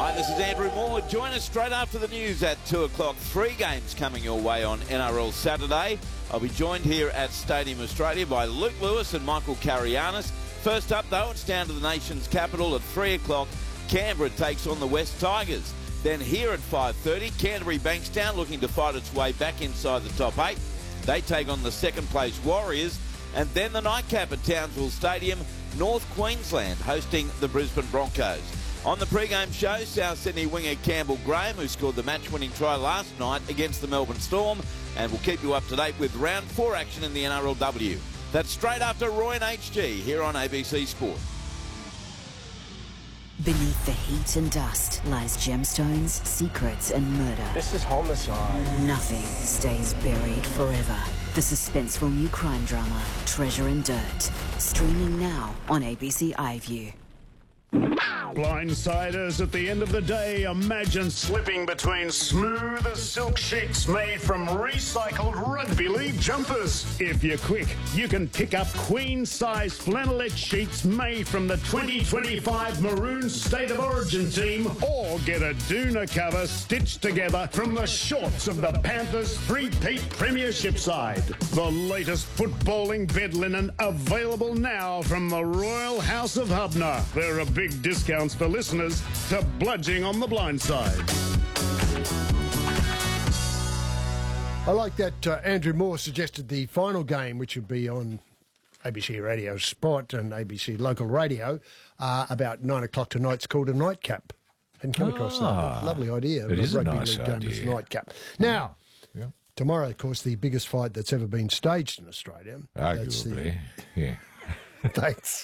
Hi, this is Andrew Moore. Join us straight after the news at 2 o'clock. 3 games coming your way on NRL Saturday. I'll be joined here at Stadium Australia by Luke Lewis and Michael Carianis. First up, though, it's down to the nation's capital at 3 o'clock. Canberra takes on the West Tigers. Then here at 5:30, Canterbury Bankstown looking to fight its way back inside the top 8. They take on the second-place Warriors. And then the nightcap at Townsville Stadium, North Queensland hosting the Brisbane Broncos. On the pre-game show, South Sydney winger Campbell Graham, who scored the match-winning try last night against the Melbourne Storm, and we'll keep you up to date with round 4 action in the NRLW. That's straight after Roy and HG here on ABC Sport. Beneath the heat and dust lies gemstones, secrets and murder. This is homicide. Nothing stays buried forever. The suspenseful new crime drama, Treasure and Dirt. Streaming now on ABC iView. Blindsiders at the end of the day, imagine slipping between smooth as silk sheets made from recycled rugby league jumpers. If you're quick, you can pick up queen-size flannelette sheets made from the 2025 Maroon State of Origin team, or get a doona cover stitched together from the shorts of the Panthers' three-peat premiership side. The latest footballing bed linen available now from the Royal House of Hubner. There are big discounts for listeners to Bludging on the Blind Side. I like that Andrew Moore suggested the final game, which would be on ABC Radio Sport and ABC Local Radio, about 9 o'clock tonight. It's called a nightcap. Hadn't come across that. Lovely idea. It is a rugby nice league game idea. as a nightcap. Now, tomorrow, of course, the biggest fight that's ever been staged in Australia. Arguably, yeah. Thanks.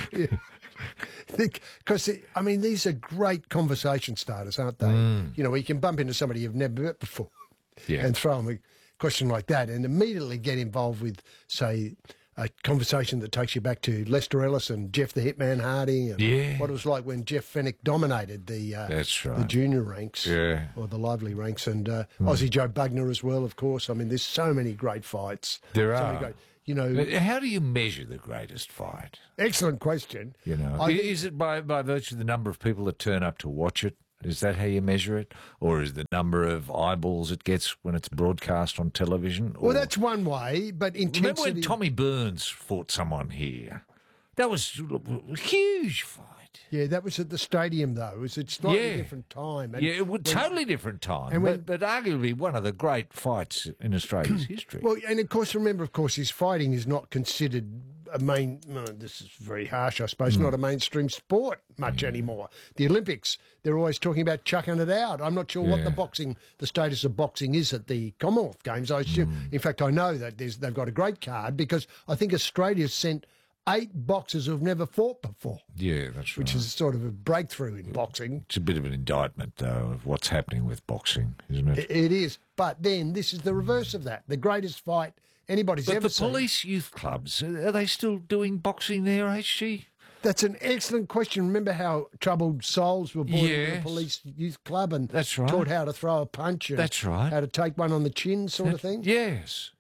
Because, I mean, these are great conversation starters, aren't they? You know, you can bump into somebody you've never met before and throw them a question like that and immediately get involved with, say, a conversation that takes you back to Lester Ellis and Jeff the Hitman Hardy and what it was like when Jeff Fennick dominated the junior ranks or the lively ranks, and Aussie Joe Bugner as well, of course. I mean, there's so many great fights. There so are. many great, you know, But how do you measure the greatest fight? Excellent question. You know, is it by virtue of the number of people that turn up to watch it? Is that how you measure it? Or is the number of eyeballs it gets when it's broadcast on television? Well, that's one way, but intensity... Remember when Tommy Burns fought someone here? That was a huge fight. Yeah, that was at the stadium, though. It was a slightly different time. And it was totally different time, but arguably one of the great fights in Australia's history. Well, and of course, remember, of course, his fighting is not considered a main... this is very harsh, I suppose, not a mainstream sport much anymore. The Olympics, they're always talking about chucking it out. I'm not sure what the status of boxing is at the Commonwealth Games. I assume, in fact, I know that they've got a great card because I think Australia's sent 8 boxers who've never fought before. Yeah, that's right. Which is sort of a breakthrough in boxing. It's a bit of an indictment, though, of what's happening with boxing, isn't it? It is. But then this is the reverse of that. The greatest fight anybody's ever seen. But the police youth clubs, are they still doing boxing there, HG? That's an excellent question. Remember how troubled souls were born into the police youth club and taught how to throw a punch and how to take one on the chin sort of thing? Yes.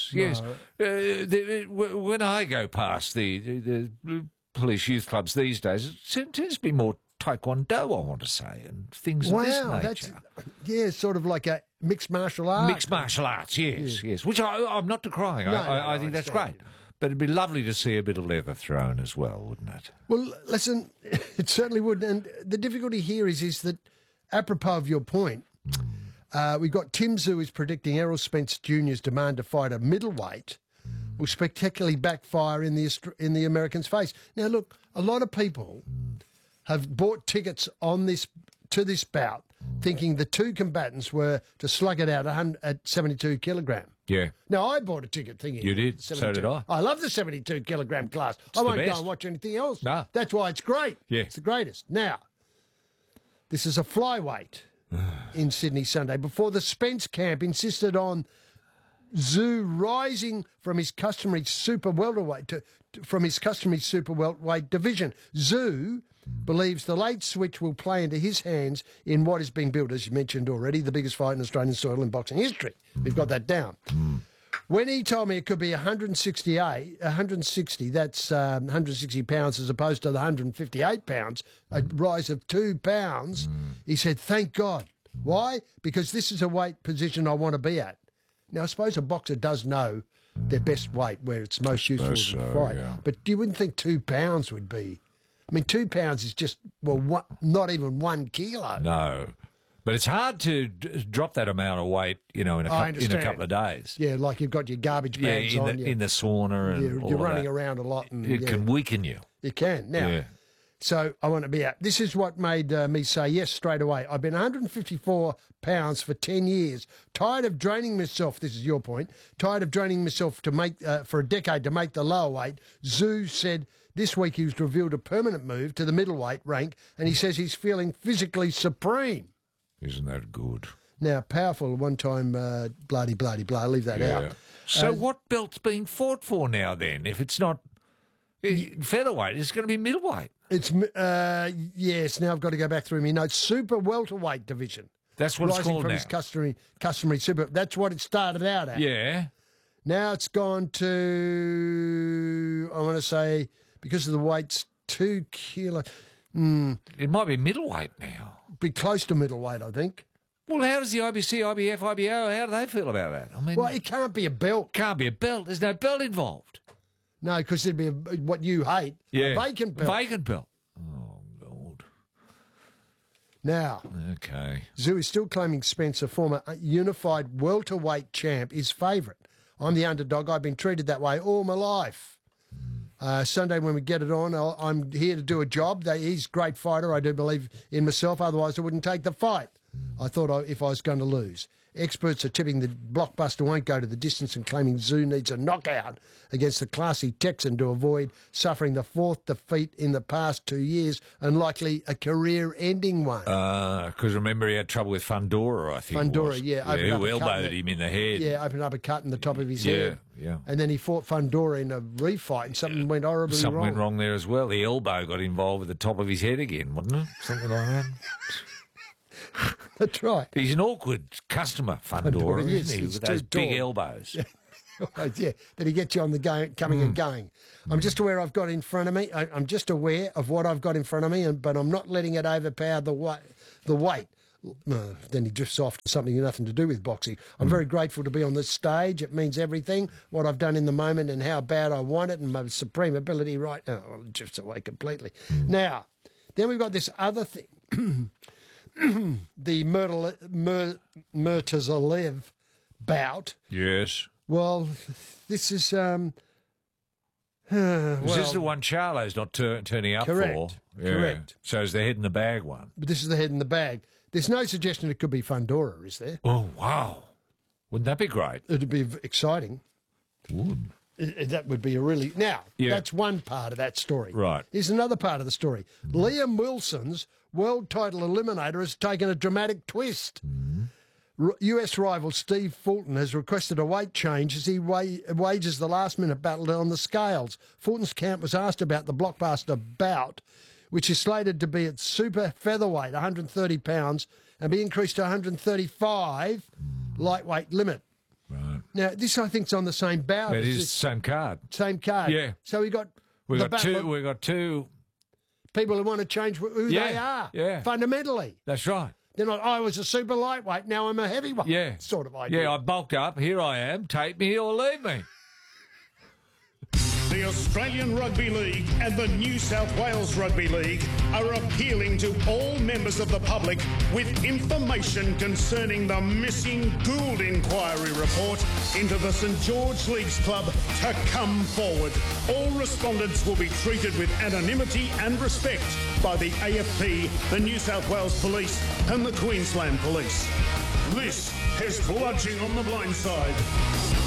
When I go past the police youth clubs these days, it tends to be more taekwondo, I want to say, and things of this nature. That's sort of like a mixed martial arts. Mixed martial arts, yes. Which I'm not decrying. I think that's great. But it'd be lovely to see a bit of leather thrown as well, wouldn't it? Well, listen, it certainly would. And the difficulty here is that, apropos of your point, we've got Tim Zoo is predicting Errol Spence Jr.'s demand to fight a middleweight will spectacularly backfire in the Americans' face. Now, look, a lot of people have bought tickets to this bout thinking the two combatants were to slug it out at 72 kilogram. Yeah. Now, I bought a ticket thinking... You did? 72. So did I. I love the 72 kilogram class. I won't go and watch anything else. No. That's why it's great. Yeah. It's the greatest. Now, this is a flyweight in Sydney Sunday. Before the Spence camp insisted on Zoo rising from his customary super welterweight division. Zoo believes the late switch will play into his hands in what is being built, as you mentioned already, the biggest fight in Australian soil in boxing history. We've got that down. When he told me it could be 160, that's 160 pounds as opposed to the 158 pounds, a rise of 2 pounds, he said, thank God. Why? Because this is a weight position I want to be at. Now, I suppose a boxer does know their best weight, where it's most useful to fight. Yeah. But you wouldn't think 2 pounds would be. I mean, 2 pounds is just, not even 1 kilo. No. But it's hard to drop that amount of weight, in a couple of days. Yeah, like you've got your garbage bags on. In the sauna and you're running around a lot. And, it can weaken you. You can. Now, so I want to be out. This is what made me say yes straight away. I've been 154 pounds for 10 years. Tired of draining myself, this is your point, tired of draining myself to make for a decade to make the lower weight. Zoo said this week he's revealed a permanent move to the middleweight rank, and he says he's feeling physically supreme. Isn't that good? Now, powerful one time, bloody, blah, leave that out. So what belt's being fought for now then? If it's not featherweight, it's going to be middleweight. It's, yes, now I've got to go back through my notes. Super welterweight division. That's what it's called from now. His customary super. That's what it started out at. Yeah. Now it's gone to, I want to say, because of the weight's 2 kilos. It might be middleweight now. Be close to middleweight, I think. Well, how does the IBC, IBF, IBO, how do they feel about that? I mean, well, it can't be a belt. Can't be a belt. There's no belt involved. No, because it'd be what you hate, a vacant belt. Vacant belt. Oh, God. Now, okay. Zoo is still claiming Spencer, former unified welterweight champ, is favourite. I'm the underdog. I've been treated that way all my life. Sunday when we get it on, I'm here to do a job. He's a great fighter. I do believe in myself. Otherwise, I wouldn't take the fight. I thought if I was going to lose. Experts are tipping the blockbuster won't go to the distance and claiming Zoo needs a knockout against the classy Texan to avoid suffering the 4th defeat in the past 2 years and likely a career-ending one. Because remember he had trouble with Fundora, I think. Fundora, who elbowed him in the head. Yeah, opened up a cut in the top of his head. Yeah. And then he fought Fundora in a refight and something went horribly wrong. Something went wrong there as well. The elbow got involved with the top of his head again, wasn't it? Something like that. That's right. He's an awkward customer, Fundora, isn't he? With those big elbows. Yeah, that he gets you on the going, coming and going. I'm just aware I've got in front of me. I'm just aware of what I've got in front of me, but I'm not letting it overpower the weight. Then he drifts off to something nothing to do with boxing. I'm very grateful to be on this stage. It means everything, what I've done in the moment and how bad I want it and my supreme ability right now. Well, it drifts away completely. Now, then we've got this other thing. The Murtazalev bout. Yes. Well, this is... Is this the one Charlo's not turning up correct, for? Yeah. Correct. So it's the head in the bag one. But this is the head in the bag. There's no suggestion it could be Fundora, is there? Oh, wow. Wouldn't that be great? It'd be exciting. Would. That would be a really... Now, that's one part of that story. Right. Here's another part of the story. Liam Wilson's world title eliminator has taken a dramatic twist. US rival Steve Fulton has requested a weight change as he wages the last-minute battle on the scales. Fulton's camp was asked about the blockbuster bout, which is slated to be at super featherweight, 130 pounds, and be increased to 135 lightweight limit. Right. Now, this, I think, is on the same bout. It is the same card. Same card. Yeah. So we got two people who want to change who they are. Yeah. Fundamentally. That's right. They're not, I was a super lightweight, now I'm a heavyweight. Yeah. Sort of idea. Yeah, I bulked up. Here I am. Take me or leave me. The Australian Rugby League and the New South Wales Rugby League are appealing to all members of the public with information concerning the missing Gould inquiry report into the St George Leagues Club to come forward. All respondents will be treated with anonymity and respect by the AFP, the New South Wales Police and the Queensland Police. This is Bludging on the Blind Side.